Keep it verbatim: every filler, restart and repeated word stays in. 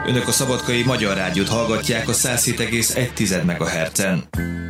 Önök a Szabadkai Magyar Rádiót hallgatják a száz hét egész egy MHz-en.